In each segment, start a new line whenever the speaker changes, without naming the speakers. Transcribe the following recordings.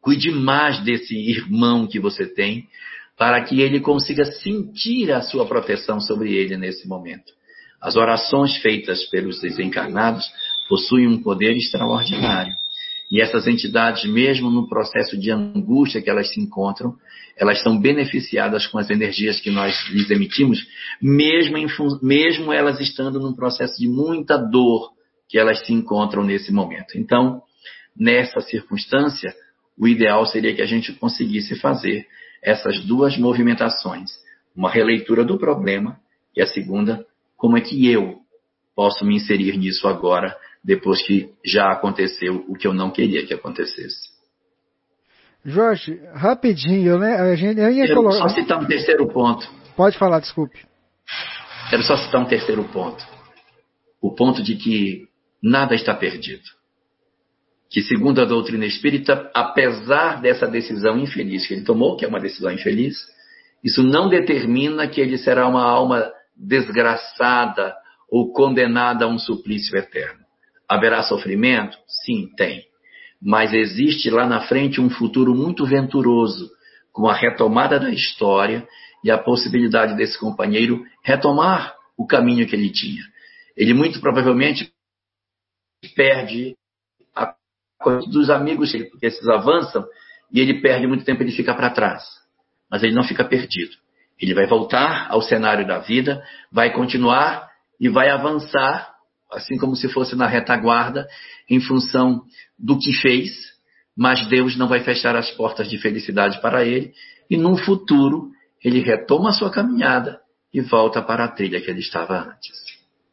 Cuide mais desse irmão que você tem, para que ele consiga sentir a sua proteção sobre ele nesse momento. As orações feitas pelos desencarnados possuem um poder extraordinário. E essas entidades, mesmo no processo de angústia que elas se encontram, elas são beneficiadas com as energias que nós lhes emitimos, mesmo elas estando num processo de muita dor que elas se encontram nesse momento. Então, nessa circunstância, o ideal seria que a gente conseguisse fazer essas duas movimentações. Uma releitura do problema e a segunda, como é que eu posso me inserir nisso agora, depois que já aconteceu o que eu não queria que acontecesse.
Jorge, rapidinho, né? Eu ia
Quero só citar um terceiro ponto.
Pode falar, desculpe.
Quero só citar um terceiro ponto. O ponto de que nada está perdido. Que, segundo a doutrina espírita, apesar dessa decisão infeliz que ele tomou, que é uma decisão infeliz, isso não determina que ele será uma alma desgraçada ou condenada a um suplício eterno. Haverá sofrimento? Sim, tem. Mas existe lá na frente um futuro muito venturoso, com a retomada da história e a possibilidade desse companheiro retomar o caminho que ele tinha. Ele muito provavelmente perde a coisa dos amigos, porque esses avançam, e ele perde muito tempo, ele fica para trás. Mas ele não fica perdido. Ele vai voltar ao cenário da vida, vai continuar e vai avançar, assim como se fosse na retaguarda, em função do que fez, mas Deus não vai fechar as portas de felicidade para ele, e num futuro ele retoma a sua caminhada e volta para a trilha que ele estava antes.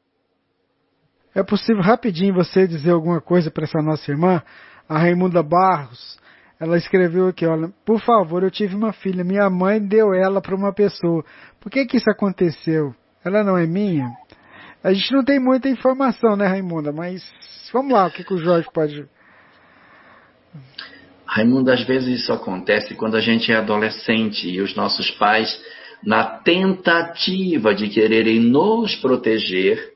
É possível rapidinho você dizer alguma coisa para essa nossa irmã, a Raimunda Barros? Ela escreveu aqui, olha, por favor, eu tive uma filha, minha mãe deu ela para uma pessoa. Por que isso aconteceu? Ela não é minha? A gente não tem muita informação, né, Raimunda? Mas vamos lá, o que o Jorge pode...
Raimunda, às vezes isso acontece quando a gente é adolescente e os nossos pais, na tentativa de quererem nos proteger,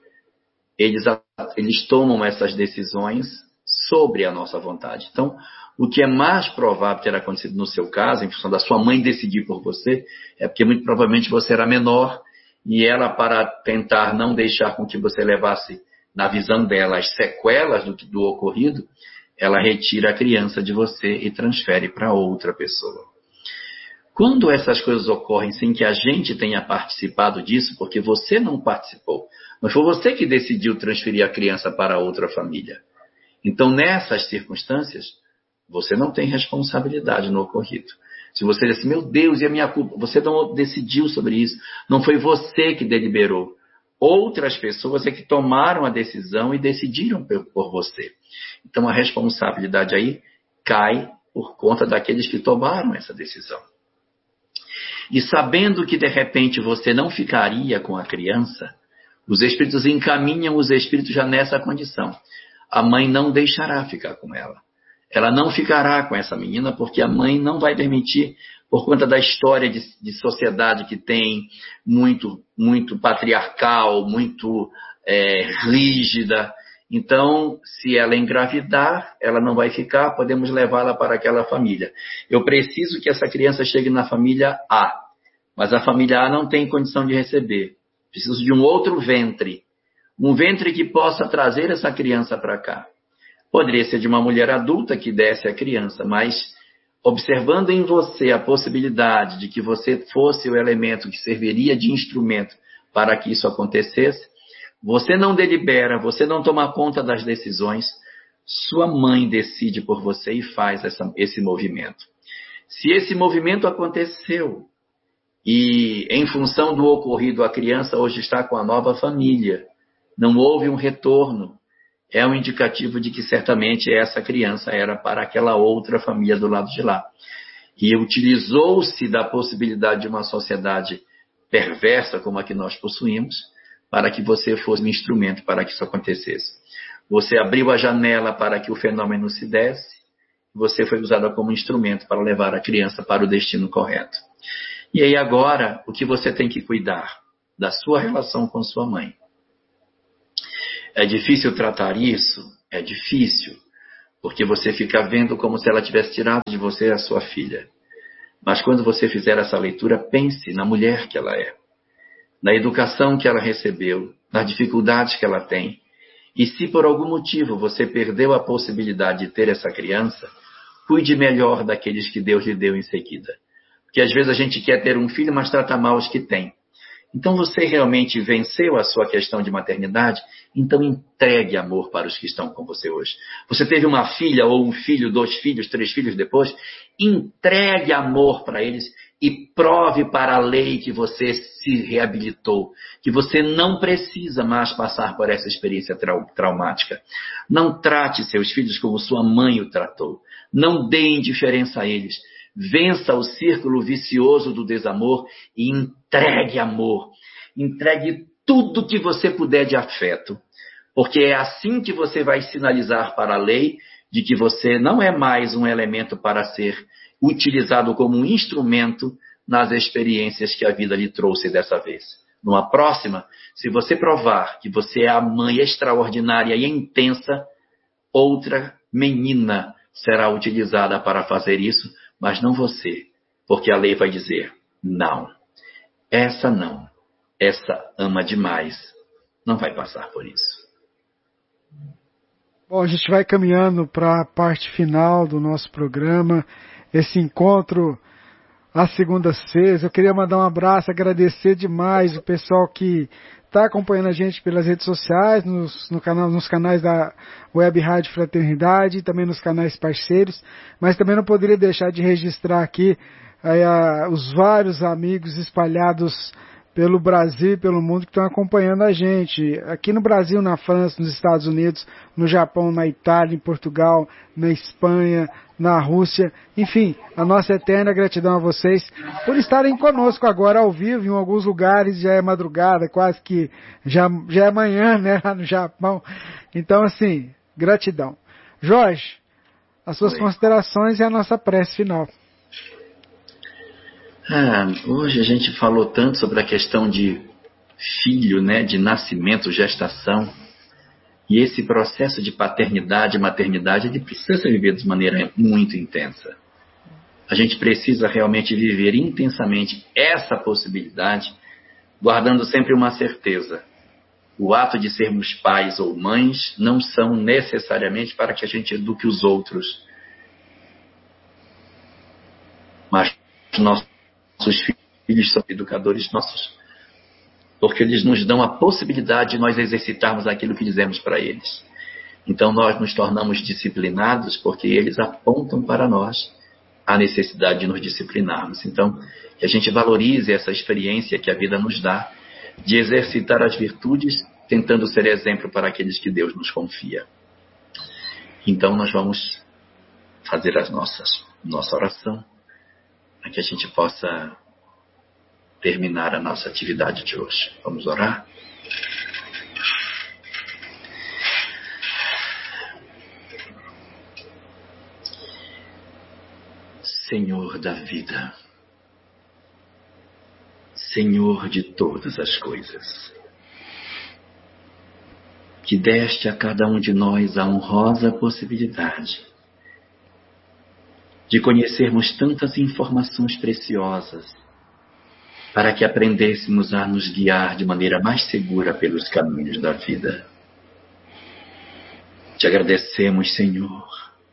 eles tomam essas decisões sobre a nossa vontade. Então, o que é mais provável ter acontecido no seu caso, em função da sua mãe decidir por você, é porque muito provavelmente você era menor e ela, para tentar não deixar com que você levasse, na visão dela, as sequelas do ocorrido, ela retira a criança de você e transfere para outra pessoa. Quando essas coisas ocorrem sem que a gente tenha participado disso, porque você não participou, mas foi você que decidiu transferir a criança para outra família. Então, nessas circunstâncias, você não tem responsabilidade no ocorrido. Se você diz assim, meu Deus, e a minha culpa? Você não decidiu sobre isso. Não foi você que deliberou. Outras pessoas é que tomaram a decisão e decidiram por você. Então, a responsabilidade aí cai por conta daqueles que tomaram essa decisão. E sabendo que, de repente, você não ficaria com a criança, os espíritos encaminham os espíritos já nessa condição. A mãe não deixará ficar com ela. Ela não ficará com essa menina porque a mãe não vai permitir, por conta da história de sociedade que tem, muito patriarcal, muito rígida. Então, se ela engravidar, ela não vai ficar, podemos levá-la para aquela família. Eu preciso que essa criança chegue na família A, mas a família A não tem condição de receber. Preciso de um outro ventre. Um ventre que possa trazer essa criança para cá. Poderia ser de uma mulher adulta que desse a criança, mas observando em você a possibilidade de que você fosse o elemento que serviria de instrumento para que isso acontecesse, você não delibera, você não toma conta das decisões, sua mãe decide por você e faz esse movimento. Se esse movimento aconteceu e em função do ocorrido a criança hoje está com a nova família, não houve um retorno, é um indicativo de que certamente essa criança era para aquela outra família do lado de lá. E utilizou-se da possibilidade de uma sociedade perversa como a que nós possuímos, para que você fosse um instrumento para que isso acontecesse. Você abriu a janela para que o fenômeno se desse, você foi usada como instrumento para levar a criança para o destino correto. E aí agora, o que você tem que cuidar? Da sua relação com sua mãe. É difícil tratar isso? É difícil. porque você fica vendo como se ela tivesse tirado de você a sua filha. Mas quando você fizer essa leitura, pense na mulher que ela é, na educação que ela recebeu, nas dificuldades que ela tem. E se por algum motivo você perdeu a possibilidade de ter essa criança, cuide melhor daqueles que Deus lhe deu em seguida. Porque às vezes a gente quer ter um filho, mas trata mal os que tem. Então você realmente venceu a sua questão de maternidade, então entregue amor para os que estão com você hoje. Você teve uma filha ou um filho, 2 filhos, 3 filhos depois, entregue amor para eles e prove para a lei que você se reabilitou, que você não precisa mais passar por essa experiência traumática. Não trate seus filhos como sua mãe o tratou. Não dê indiferença a eles. Vença o círculo vicioso do desamor e entregue amor. Entregue tudo que você puder de afeto, porque é assim que você vai sinalizar para a lei de que você não é mais um elemento para ser utilizado como um instrumento nas experiências que a vida lhe trouxe dessa vez. Numa próxima, se você provar que você é a mãe extraordinária e intensa, outra menina será utilizada para fazer isso, mas não você, porque a lei vai dizer, não, essa ama demais, não vai passar por isso.
Bom, a gente vai caminhando para a parte final do nosso programa, esse encontro às segundas-feiras. Eu queria mandar um abraço, agradecer demais o pessoal que está acompanhando a gente pelas redes sociais, nos canais da Web Rádio Fraternidade, também nos canais parceiros, mas também não poderia deixar de registrar aqui os vários amigos espalhados pelo Brasil e pelo mundo que estão acompanhando a gente. Aqui no Brasil, na França, nos Estados Unidos, no Japão, na Itália, em Portugal, na Espanha, na Rússia. Enfim, a nossa eterna gratidão a vocês por estarem conosco agora ao vivo. Em alguns lugares já é madrugada, quase que já é manhã, né, lá no Japão. Então, assim, gratidão. Jorge, as suas considerações e a nossa prece final.
Hoje a gente falou tanto sobre a questão de filho, né, de nascimento, gestação, e esse processo de paternidade e maternidade, ele precisa ser vivido de maneira muito intensa. A gente precisa realmente viver intensamente essa possibilidade, guardando sempre uma certeza. O ato de sermos pais ou mães não são necessariamente para que a gente eduque os outros, mas nossos filhos são educadores nossos, porque eles nos dão a possibilidade de nós exercitarmos aquilo que dizemos para eles. Então nós nos tornamos disciplinados porque eles apontam para nós a necessidade de nos disciplinarmos. Então, que a gente valorize essa experiência que a vida nos dá de exercitar as virtudes, tentando ser exemplo para aqueles que Deus nos confia. Então nós vamos fazer nossa oração, para que a gente possa terminar a nossa atividade de hoje. Vamos orar? Senhor da vida, Senhor de todas as coisas, que deste a cada um de nós a honrosa possibilidade de conhecermos tantas informações preciosas para que aprendêssemos a nos guiar de maneira mais segura pelos caminhos da vida. Te agradecemos, Senhor,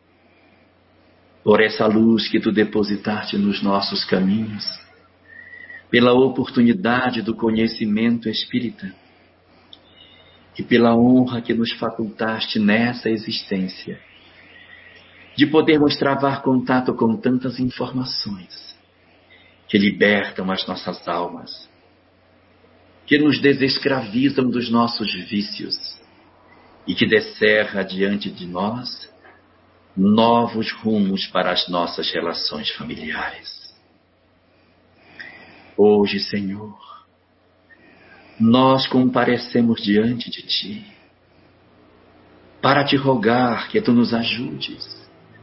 por essa luz que Tu depositaste nos nossos caminhos, pela oportunidade do conhecimento espírita e pela honra que nos facultaste nessa existência, de podermos travar contato com tantas informações que libertam as nossas almas, que nos desescravizam dos nossos vícios e que descerra diante de nós novos rumos para as nossas relações familiares. Hoje, Senhor, nós comparecemos diante de Ti para Te rogar que Tu nos ajudes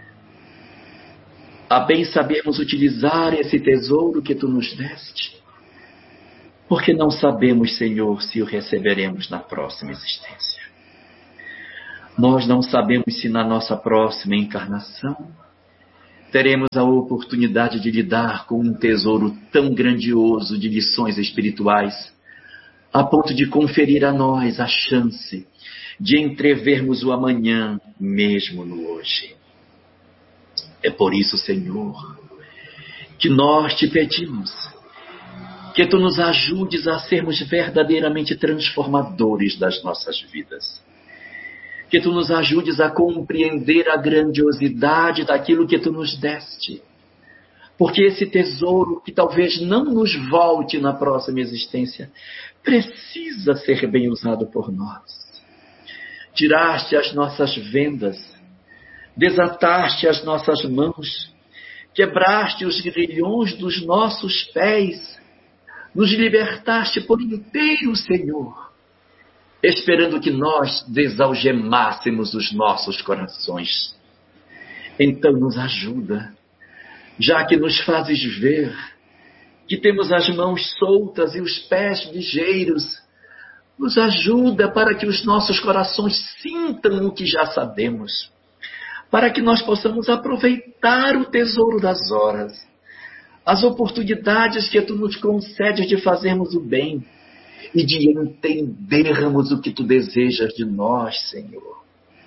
a bem sabermos utilizar esse tesouro que Tu nos deste, porque não sabemos, Senhor, se o receberemos na próxima existência. Nós não sabemos se na nossa próxima encarnação teremos a oportunidade de lidar com um tesouro tão grandioso de lições espirituais, a ponto de conferir a nós a chance de entrevermos o amanhã mesmo no hoje. É por isso, Senhor, que nós te pedimos que Tu nos ajudes a sermos verdadeiramente transformadores das nossas vidas. Que Tu nos ajudes a compreender a grandiosidade daquilo que Tu nos deste. Porque esse tesouro, que talvez não nos volte na próxima existência, precisa ser bem usado por nós. Tiraste as nossas vendas, desataste as nossas mãos, quebraste os grilhões dos nossos pés, nos libertaste por inteiro, Senhor, esperando que nós desalgemássemos os nossos corações. Então nos ajuda, já que nos fazes ver que temos as mãos soltas e os pés ligeiros, nos ajuda para que os nossos corações sintam o que já sabemos, para que nós possamos aproveitar o tesouro das horas, as oportunidades que Tu nos concedes de fazermos o bem e de entendermos o que Tu desejas de nós, Senhor.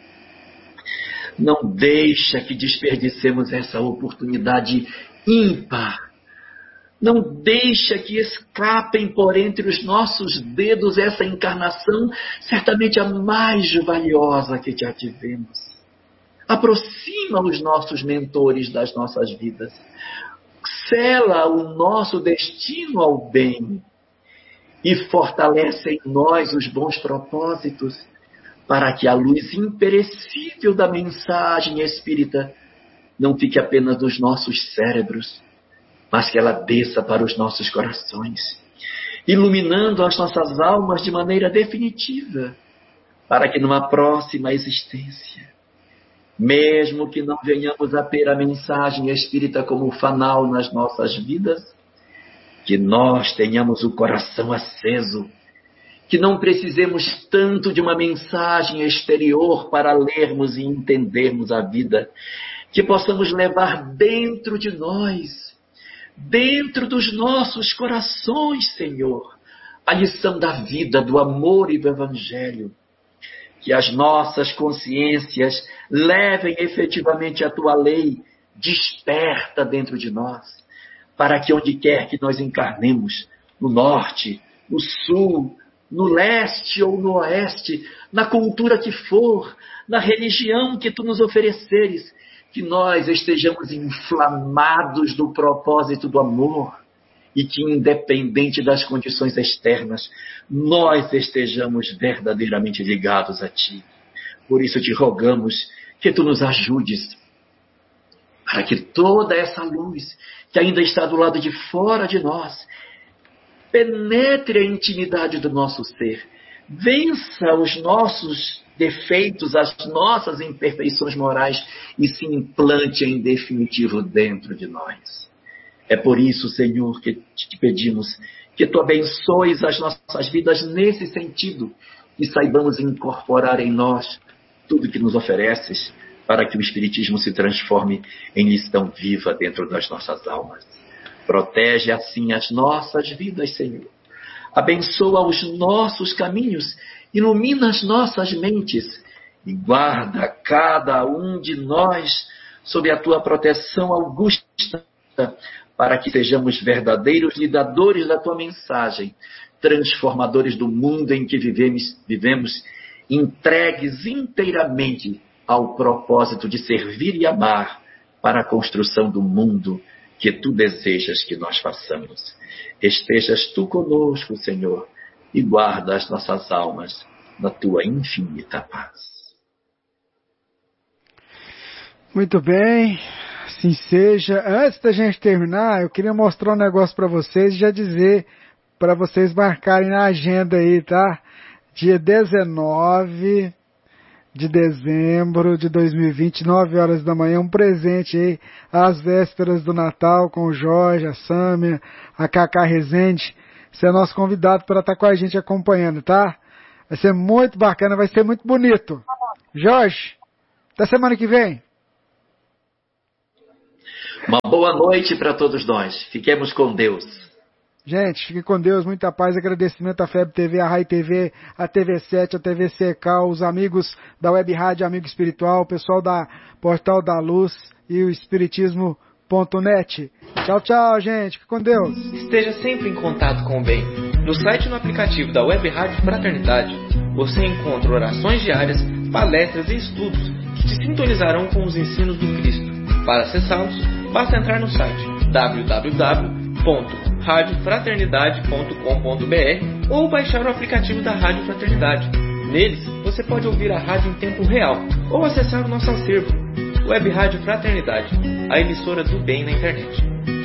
Não deixa que desperdicemos essa oportunidade ímpar. Não deixa que escapem por entre os nossos dedos essa encarnação, certamente a mais valiosa que já tivemos. Aproxima os nossos mentores das nossas vidas. Sela o nosso destino ao bem e fortalece em nós os bons propósitos, para que a luz imperecível da mensagem espírita não fique apenas nos nossos cérebros, mas que ela desça para os nossos corações, iluminando as nossas almas de maneira definitiva, para que numa próxima existência, mesmo que não venhamos a ter a mensagem espírita como fanal nas nossas vidas, que nós tenhamos o coração aceso, que não precisemos tanto de uma mensagem exterior para lermos e entendermos a vida, que possamos levar dentro de nós, dentro dos nossos corações, Senhor, a lição da vida, do amor e do Evangelho. Que as nossas consciências levem efetivamente a Tua lei desperta dentro de nós, para que onde quer que nós encarnemos, no norte, no sul, no leste ou no oeste, na cultura que for, na religião que Tu nos ofereceres, que nós estejamos inflamados do propósito do amor e que, independente das condições externas, nós estejamos verdadeiramente ligados a Ti. Por isso te rogamos que Tu nos ajudes, para que toda essa luz que ainda está do lado de fora de nós penetre a intimidade do nosso ser, vença os nossos defeitos, as nossas imperfeições morais e se implante em definitivo dentro de nós. É por isso, Senhor, que te pedimos que Tu abençoes as nossas vidas nesse sentido e saibamos incorporar em nós tudo que nos ofereces para que o Espiritismo se transforme em lição viva dentro das nossas almas. Protege assim as nossas vidas, Senhor. Abençoa os nossos caminhos, ilumina as nossas mentes e guarda cada um de nós sob a Tua proteção augusta, para que sejamos verdadeiros lidadores da Tua mensagem, transformadores do mundo em que vivemos, entregues inteiramente ao propósito de servir e amar para a construção do mundo que Tu desejas que nós façamos. Estejas Tu conosco, Senhor, e guarda as nossas almas na Tua infinita paz.
Muito bem, assim seja. Antes da gente terminar, eu queria mostrar um negócio para vocês e já dizer para vocês marcarem na agenda aí, tá? Dia 19 de dezembro de 2020, 9 horas da manhã, um presente aí, às vésperas do Natal, com o Jorge, a Sâmia, a Cacá Rezende. Você é nosso convidado para estar com a gente acompanhando, tá? Vai ser muito bacana, vai ser muito bonito. Jorge, até semana que vem.
Uma boa noite para todos nós. Fiquemos com Deus.
Gente, fique com Deus, muita paz, agradecimento à FEB TV, à Rai TV, à TV7, à TV Secal, os amigos da Web Rádio Amigo Espiritual, o pessoal da Portal da Luz e o Espiritismo.net. Tchau, tchau, gente, fique com Deus.
Esteja sempre em contato com o bem. No site e no aplicativo da Web Rádio Fraternidade, você encontra orações diárias, palestras e estudos que te sintonizarão com os ensinos do Cristo. Para acessá-los, basta entrar no site www.radiofraternidade.com.br ou baixar o aplicativo da Rádio Fraternidade. Neles, você pode ouvir a rádio em tempo real ou acessar o nosso acervo, Web Rádio Fraternidade, a emissora do bem na internet.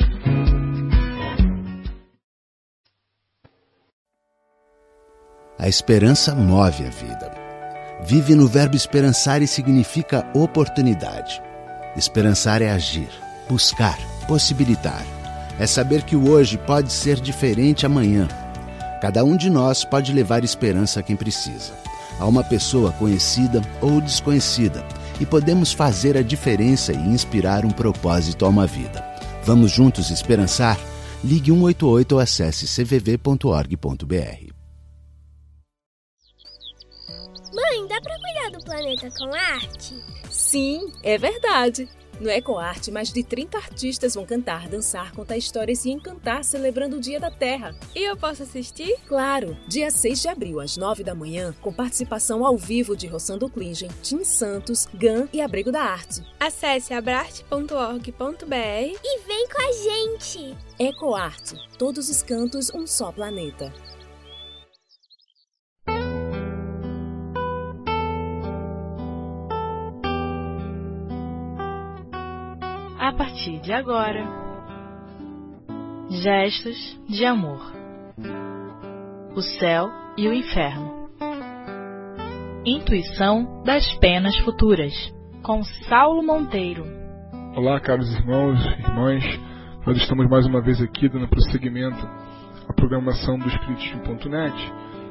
A esperança move a vida. Vive no verbo esperançar e significa oportunidade. Esperançar é agir, buscar, possibilitar. É saber que o hoje pode ser diferente amanhã. Cada um de nós pode levar esperança a quem precisa, a uma pessoa conhecida ou desconhecida, e podemos fazer a diferença e inspirar um propósito a uma vida. Vamos juntos esperançar? Ligue 188 ou acesse cvv.org.br.
Mãe, dá pra cuidar do planeta com arte?
Sim, é verdade. No EcoArte, mais de 30 artistas vão cantar, dançar, contar histórias e encantar celebrando o Dia da Terra.
E eu posso assistir?
Claro! Dia 6 de abril, às 9 da manhã, com participação ao vivo de Rossando Klingen, Tim Santos, GAN e Abrigo da Arte.
Acesse abrarte.org.br e vem com a gente!
EcoArte. Todos os cantos, um só planeta.
A partir de agora, gestos de amor. O céu e o inferno. Intuição das penas futuras, com Saulo Monteiro.
Olá, caros irmãos e irmãs. Nós estamos mais uma vez aqui dando prosseguimento à programação do Espiritismo.net.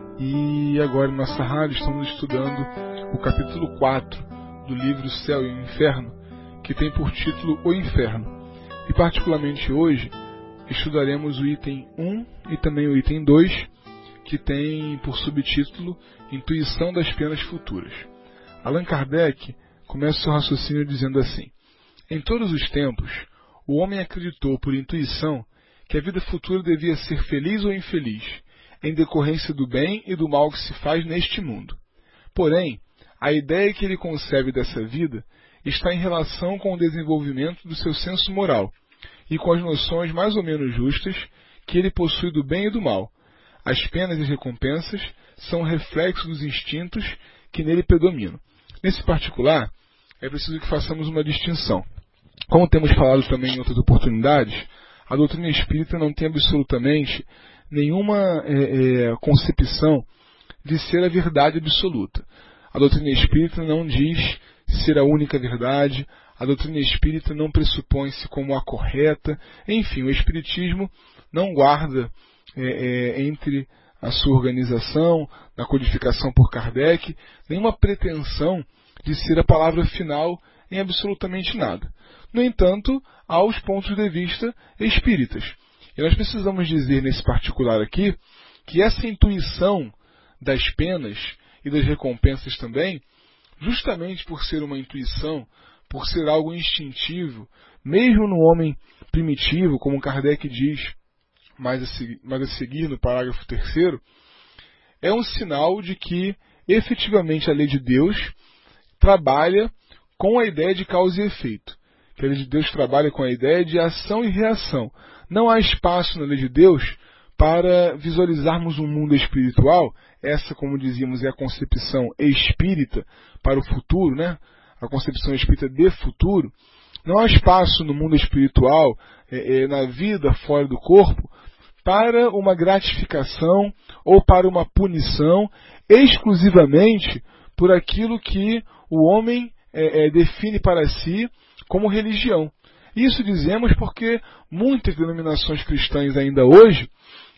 E agora, em nossa rádio, estamos estudando o capítulo 4 do livro Céu e o Inferno, que tem por título O Inferno. E particularmente hoje estudaremos o item 1 e também o item 2, que tem por subtítulo Intuição das Penas Futuras. Allan Kardec começa seu raciocínio dizendo assim: em todos os tempos, o homem acreditou por intuição que a vida futura devia ser feliz ou infeliz, em decorrência do bem e do mal que se faz neste mundo. Porém, a ideia que ele concebe dessa vida está em relação com o desenvolvimento do seu senso moral e com as noções mais ou menos justas que ele possui do bem e do mal. As penas e as recompensas são reflexos dos instintos que nele predominam. Nesse particular, é preciso que façamos uma distinção. Como temos falado também em outras oportunidades, a doutrina espírita não tem absolutamente nenhuma concepção de ser a verdade absoluta. A doutrina espírita não diz ser a única verdade, a doutrina espírita não pressupõe-se como a correta. Enfim, o espiritismo não guarda entre a sua organização, na codificação por Kardec, nenhuma pretensão de ser a palavra final em absolutamente nada. No entanto, há os pontos de vista espíritas. E nós precisamos dizer nesse particular aqui que essa intuição das penas e das recompensas também, justamente por ser uma intuição, por ser algo instintivo, mesmo no homem primitivo, como Kardec diz mais a seguir no parágrafo 3º, é um sinal de que efetivamente a lei de Deus trabalha com a ideia de causa e efeito. Que a lei de Deus trabalha com a ideia de ação e reação. Não há espaço na lei de Deus para visualizarmos um mundo espiritual. Essa, como dizíamos, é a concepção espírita para o futuro, né? A concepção espírita de futuro. Não há espaço no mundo espiritual, na vida fora do corpo, para uma gratificação ou para uma punição exclusivamente por aquilo que o homem define para si como religião. Isso dizemos porque muitas denominações cristãs ainda hoje,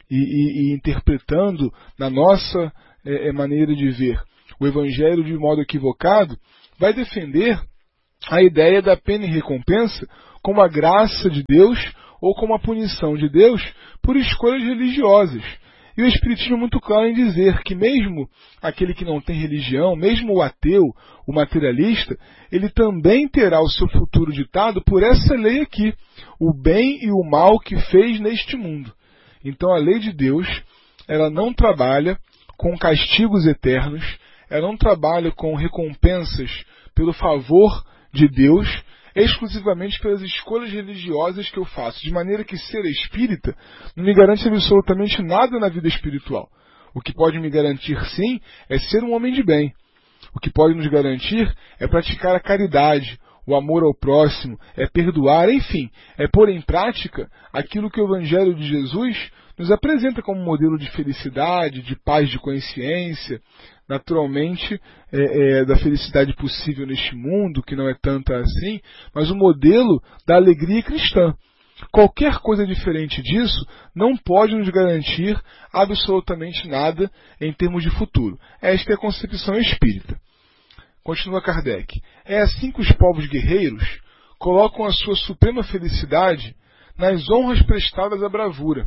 e interpretando na nossa maneira de ver o Evangelho de modo equivocado, vai defender a ideia da pena e recompensa como a graça de Deus ou como a punição de Deus por escolhas religiosas. E o Espiritismo é muito claro em dizer que mesmo aquele que não tem religião, mesmo o ateu, o materialista, ele também terá o seu futuro ditado por essa lei aqui, o bem e o mal que fez neste mundo. Então a lei de Deus, ela não trabalha com castigos eternos, ela não trabalha com recompensas pelo favor de Deus, exclusivamente pelas escolhas religiosas que eu faço, de maneira que ser espírita não me garante absolutamente nada na vida espiritual. O que pode me garantir, sim, é ser um homem de bem. O que pode nos garantir é praticar a caridade, o amor ao próximo, é perdoar, enfim, é pôr em prática aquilo que o Evangelho de Jesus nos apresenta como modelo de felicidade, de paz de consciência, naturalmente da felicidade possível neste mundo, que não é tanta assim, mas o modelo da alegria cristã. Qualquer coisa diferente disso não pode nos garantir absolutamente nada em termos de futuro. Esta é a concepção espírita. Continua Kardec. É assim que os povos guerreiros colocam a sua suprema felicidade nas honras prestadas à bravura.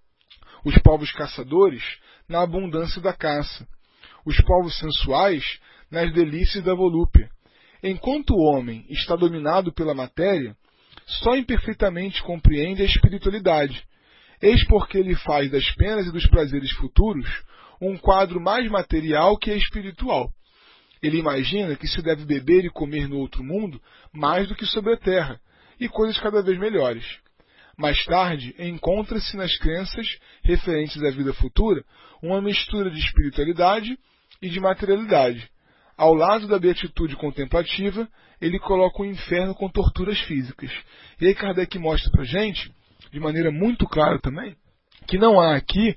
Os povos caçadores na abundância da caça. Os povos sensuais nas delícias da volúpia. Enquanto o homem está dominado pela matéria, só imperfeitamente compreende a espiritualidade. Eis porque ele faz das penas e dos prazeres futuros um quadro mais material que espiritual. Ele imagina que se deve beber e comer no outro mundo mais do que sobre a terra, e coisas cada vez melhores. Mais tarde, encontra-se nas crenças referentes à vida futura uma mistura de espiritualidade e de materialidade. Ao lado da beatitude contemplativa, ele coloca o inferno com torturas físicas. E aí Kardec mostra para a gente, de maneira muito clara também, que não há aqui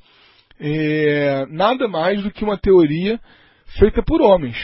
nada mais do que uma teoria feita por homens.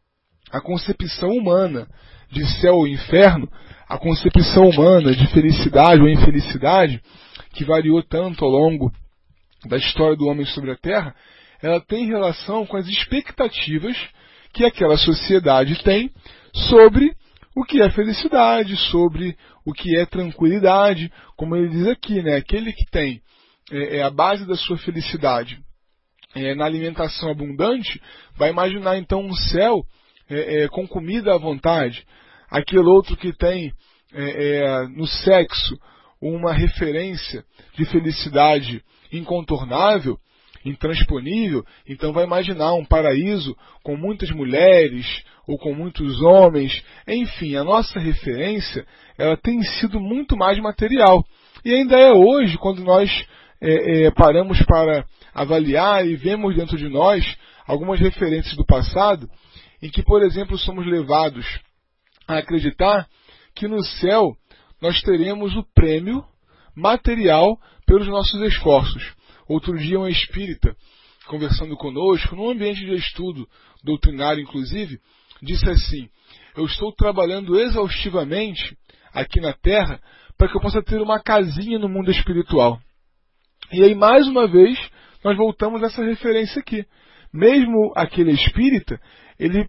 A concepção humana de céu ou inferno, a concepção humana de felicidade ou infelicidade, que variou tanto ao longo da história do homem sobre a Terra, ela tem relação com as expectativas que aquela sociedade tem sobre o que é felicidade, sobre o que é tranquilidade, como ele diz aqui, né? Aquele que tem a base da sua felicidade na alimentação abundante, vai imaginar então um céu com comida à vontade. Aquele outro que tem no sexo uma referência de felicidade incontornável, intransponível, então vai imaginar um paraíso com muitas mulheres ou com muitos homens. Enfim, a nossa referência ela tem sido muito mais material. E ainda é hoje, quando nós paramos para avaliar e vemos dentro de nós algumas referências do passado, em que, por exemplo, somos levados a acreditar que no céu nós teremos o prêmio material pelos nossos esforços. Outro dia, um espírita, conversando conosco, num ambiente de estudo doutrinário, inclusive, disse assim: eu estou trabalhando exaustivamente aqui na Terra para que eu possa ter uma casinha no mundo espiritual. E aí, mais uma vez, nós voltamos a essa referência aqui. Mesmo aquele espírita, ele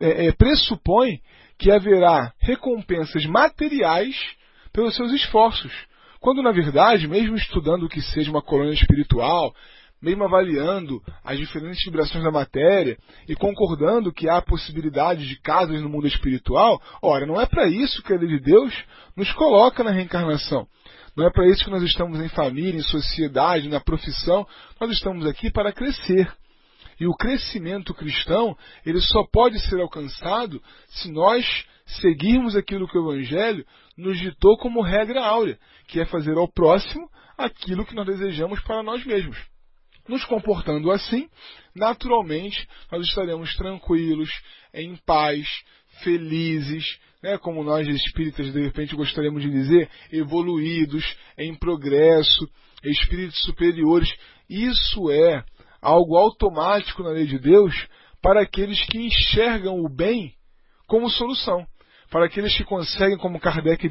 pressupõe que haverá recompensas materiais pelos seus esforços. Quando, na verdade, mesmo estudando o que seja uma colônia espiritual, mesmo avaliando as diferentes vibrações da matéria e concordando que há possibilidade de casas no mundo espiritual, ora, não é para isso que a lei de Deus nos coloca na reencarnação. Não é para isso que nós estamos em família, em sociedade, na profissão. Nós estamos aqui para crescer. E o crescimento cristão, ele só pode ser alcançado se nós seguirmos aquilo que o Evangelho nos ditou como regra áurea, que é fazer ao próximo aquilo que nós desejamos para nós mesmos. Nos comportando assim, naturalmente, nós estaremos tranquilos, em paz, felizes, como nós espíritas de repente gostaríamos de dizer, evoluídos, em progresso, espíritos superiores. Isso é algo automático na lei de Deus para aqueles que enxergam o bem como solução. Para aqueles que conseguem, como Kardec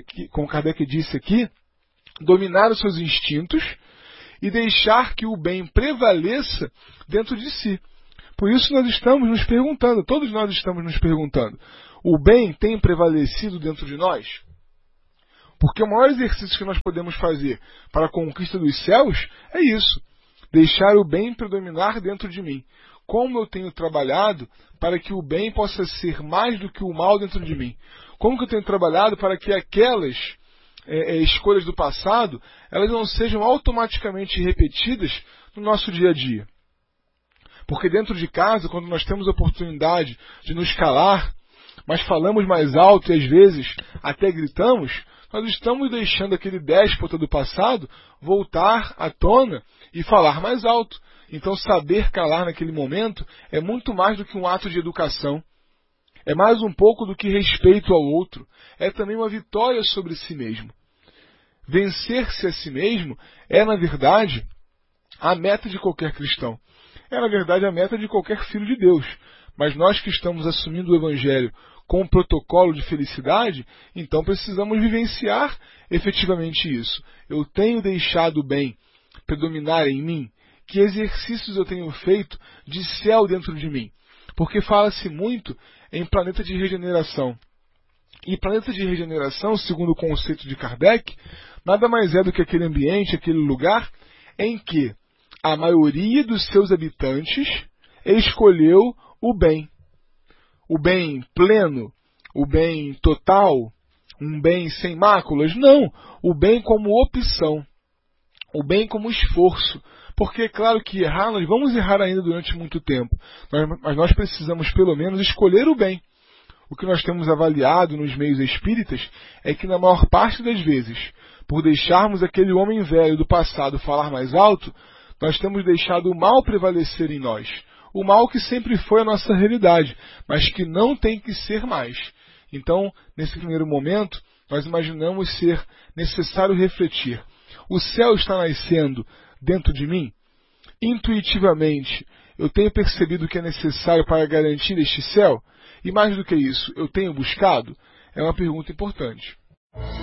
disse aqui, dominar os seus instintos e deixar que o bem prevaleça dentro de si. Por isso nós estamos nos perguntando, todos nós estamos nos perguntando, O bem tem prevalecido dentro de nós? Porque o maior exercício que nós podemos fazer para a conquista dos céus é isso: deixar o bem predominar dentro de mim. Como eu tenho trabalhado para que o bem possa ser mais do que o mal dentro de mim? Como que eu tenho trabalhado para que aquelas escolhas do passado, elas não sejam automaticamente repetidas no nosso dia a dia? Porque dentro de casa, quando nós temos a oportunidade de nos calar, mas falamos mais alto e às vezes até gritamos, nós estamos deixando aquele déspota do passado voltar à tona e falar mais alto. Então saber calar naquele momento é muito mais do que um ato de educação. É mais um pouco do que respeito ao outro. É também uma vitória sobre si mesmo. Vencer-se a si mesmo é, na verdade, a meta de qualquer cristão. É, na verdade, a meta de qualquer filho de Deus. Mas nós que estamos assumindo o Evangelho com um protocolo de felicidade, então precisamos vivenciar efetivamente isso. Eu tenho deixado o bem predominar em mim? Que exercícios eu tenho feito de céu dentro de mim? Porque fala-se muito em planeta de regeneração. E planeta de regeneração, segundo o conceito de Kardec, nada mais é do que aquele ambiente, aquele lugar em que a maioria dos seus habitantes escolheu o bem. O bem pleno, o bem total, um bem sem máculas. Não, o bem como opção, o bem como esforço. Porque é claro que errar, nós vamos errar ainda durante muito tempo, mas nós precisamos pelo menos escolher o bem. O que nós temos avaliado nos meios espíritas é que na maior parte das vezes, por deixarmos aquele homem velho do passado falar mais alto, nós temos deixado o mal prevalecer em nós. O mal que sempre foi a nossa realidade, mas que não tem que ser mais. Então, nesse primeiro momento, nós imaginamos ser necessário refletir. O céu está nascendo dentro de mim? Intuitivamente, eu tenho percebido o que é necessário para garantir este céu? E mais do que isso, eu tenho buscado? É uma pergunta importante.